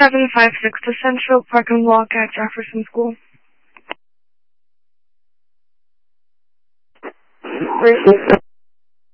756 to Central Parking Walk at Jefferson School. Racist.